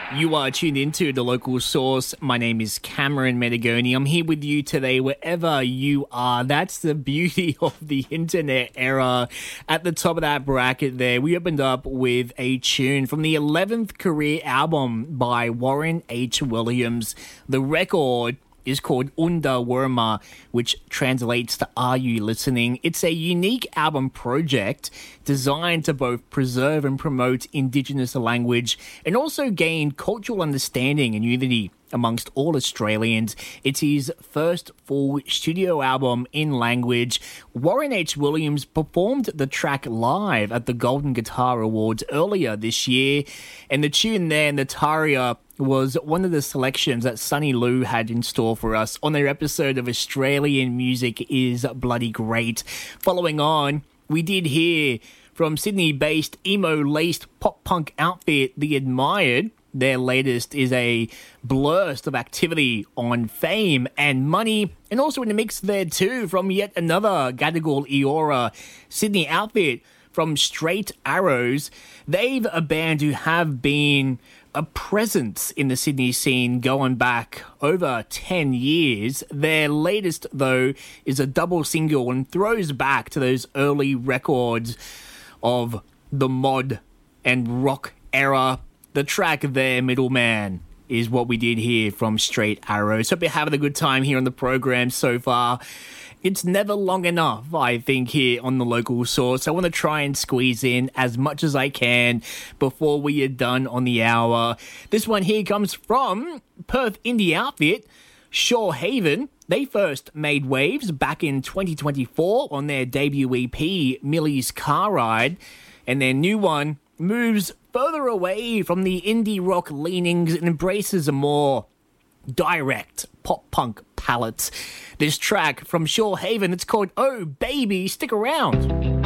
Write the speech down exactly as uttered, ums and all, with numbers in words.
You are tuned into The Local Source. My name is Cameron Metagoni. I'm here with you today wherever you are. That's the beauty of the internet era. At the top of that bracket there, we opened up with a tune from the eleventh career album by Warren H. Williams. The record is called Unda Wurma, which translates to Are You Listening? It's a unique album project designed to both preserve and promote Indigenous language and also gain cultural understanding and unity amongst all Australians. It's his first full studio album in language. Warren H. Williams performed the track live at the Golden Guitar Awards earlier this year, and the tune there, Nataria, was one of the selections that Sunny Lou had in store for us on their episode of Australian Music is Bloody Great. Following on, we did hear from Sydney-based emo-laced pop-punk outfit The Admired. Their latest is a blurst of activity on Fame and Money, and also in the mix there too from yet another Gadigal Eora Sydney outfit from Straight Arrows. They've a band who have been a presence in the Sydney scene going back over ten years. Their latest, though, is a double single and throws back to those early records of the mod and rock era. The track there, Middleman, is what we did here from Straight Arrows. Hope you're having a good time here on the program so far. It's never long enough, I think, here on The Local Source. I want to try and squeeze in as much as I can before we are done on the hour. This one here comes from Perth indie outfit, Shorehaven. They first made waves back in twenty twenty-four on their debut E P, Millie's Car Ride, and their new one moves further away from the indie rock leanings and embraces a more direct pop-punk palette. This track from Shorehaven, it's called Oh Baby, stick around.